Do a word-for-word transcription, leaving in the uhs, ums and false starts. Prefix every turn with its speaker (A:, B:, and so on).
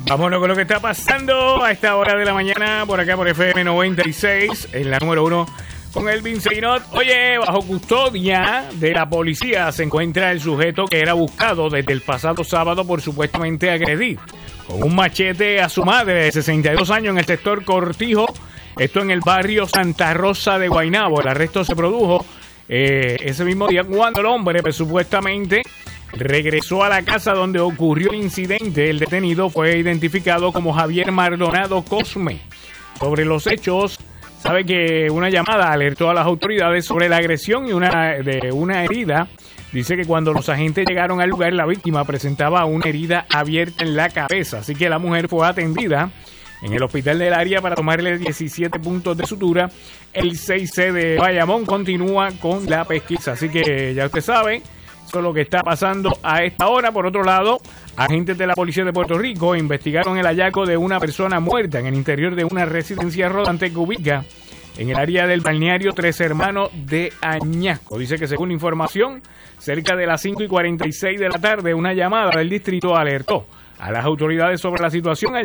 A: Vámonos con lo que está pasando a esta hora de la mañana por acá por F M noventa y seis, en la número uno con Elvin Seinot. Oye, bajo custodia de la policía se encuentra el sujeto que era buscado desde el pasado sábado por supuestamente agredir con un machete a su madre de sesenta y dos años en el sector Cortijo, esto en el barrio Santa Rosa de Guaynabo. El arresto se produjo eh, ese mismo día cuando el hombre pues, supuestamente regresó a la casa donde ocurrió el incidente. El detenido fue identificado como Javier Maldonado Cosme. Sobre los hechos, sabe que una llamada alertó a las autoridades sobre la agresión y una de una herida. Dice que cuando los agentes llegaron al lugar, la víctima presentaba una herida abierta en la cabeza. Así que la mujer fue atendida en el hospital del área para tomarle diecisiete puntos de sutura. El seis C de Bayamón continúa con la pesquisa. Así que ya usted sabe, eso es lo que está pasando a esta hora. Por otro lado, agentes de la Policía de Puerto Rico investigaron el hallazgo de una persona muerta en el interior de una residencia rodante que ubica en el área del balneario Tres Hermanos de Añasco. Dice que según información, cerca de las cinco y cuarenta y seis de la tarde, una llamada del distrito alertó a las autoridades sobre la situación.